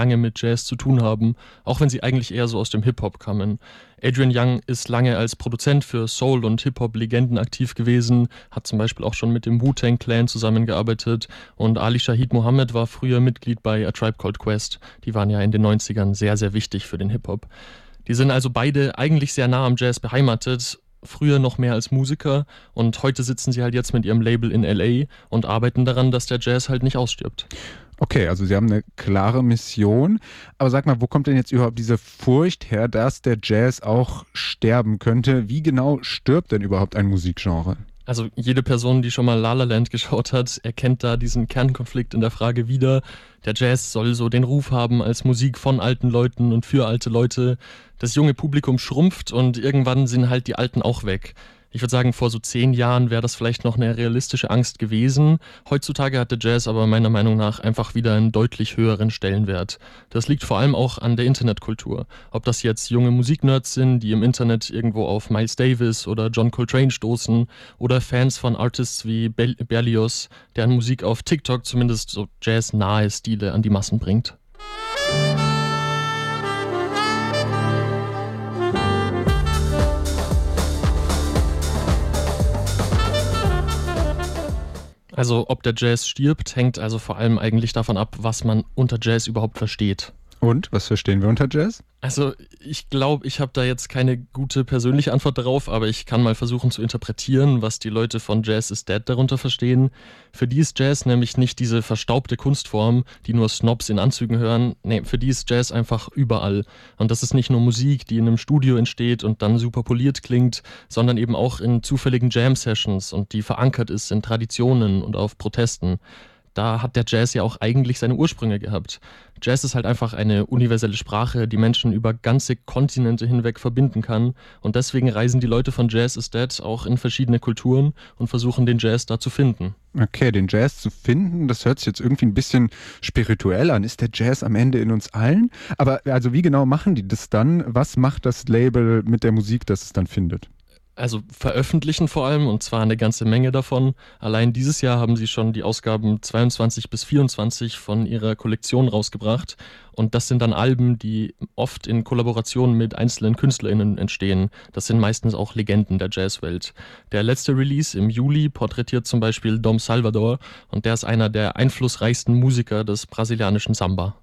lange mit Jazz zu tun haben, auch wenn sie eigentlich eher so aus dem Hip-Hop kamen. Adrian Young ist lange als Produzent für Soul- und Hip-Hop-Legenden aktiv gewesen, hat zum Beispiel auch schon mit dem Wu-Tang Clan zusammengearbeitet und Ali Shaheed Muhammad war früher Mitglied bei A Tribe Called Quest. Die waren ja in den 90ern sehr, sehr wichtig für den Hip-Hop. Die sind also beide eigentlich sehr nah am Jazz beheimatet, früher noch mehr als Musiker und heute sitzen sie halt jetzt mit ihrem Label in LA und arbeiten daran, dass der Jazz halt nicht ausstirbt. Okay, also Sie haben eine klare Mission. Aber sag mal, wo kommt denn jetzt überhaupt diese Furcht her, dass der Jazz auch sterben könnte? Wie genau stirbt denn überhaupt ein Musikgenre? Also jede Person, die schon mal La La Land geschaut hat, erkennt da diesen Kernkonflikt in der Frage wieder. Der Jazz soll so den Ruf haben als Musik von alten Leuten und für alte Leute. Das junge Publikum schrumpft und irgendwann sind halt die Alten auch weg. Ich würde sagen, vor so 10 Jahren wäre das vielleicht noch eine realistische Angst gewesen. Heutzutage hat der Jazz aber meiner Meinung nach einfach wieder einen deutlich höheren Stellenwert. Das liegt vor allem auch an der Internetkultur. Ob das jetzt junge Musiknerds sind, die im Internet irgendwo auf Miles Davis oder John Coltrane stoßen, oder Fans von Artists wie Berlioz, deren Musik auf TikTok zumindest so jazznahe Stile an die Massen bringt. Also ob der Jazz stirbt, hängt also vor allem eigentlich davon ab, was man unter Jazz überhaupt versteht. Und, was verstehen wir unter Jazz? Also ich glaube, ich habe da jetzt keine gute persönliche Antwort darauf, aber ich kann mal versuchen zu interpretieren, was die Leute von Jazz is Dead darunter verstehen. Für die ist Jazz nämlich nicht diese verstaubte Kunstform, die nur Snobs in Anzügen hören. Nee, für die ist Jazz einfach überall. Und das ist nicht nur Musik, die in einem Studio entsteht und dann super poliert klingt, sondern eben auch in zufälligen Jam-Sessions und die verankert ist in Traditionen und auf Protesten. Da hat der Jazz ja auch eigentlich seine Ursprünge gehabt. Jazz ist halt einfach eine universelle Sprache, die Menschen über ganze Kontinente hinweg verbinden kann. Und deswegen reisen die Leute von Jazz is Dead auch in verschiedene Kulturen und versuchen den Jazz da zu finden. Okay, den Jazz zu finden, das hört sich jetzt irgendwie ein bisschen spirituell an. Ist der Jazz am Ende in uns allen? Aber also wie genau machen die das dann? Was macht das Label mit der Musik, das es dann findet? Also veröffentlichen vor allem, und zwar eine ganze Menge davon. Allein dieses Jahr haben sie schon die Ausgaben 22 bis 24 von ihrer Kollektion rausgebracht. Und das sind dann Alben, die oft in Kollaboration mit einzelnen KünstlerInnen entstehen. Das sind meistens auch Legenden der Jazzwelt. Der letzte Release im Juli porträtiert zum Beispiel Dom Salvador und der ist einer der einflussreichsten Musiker des brasilianischen Samba.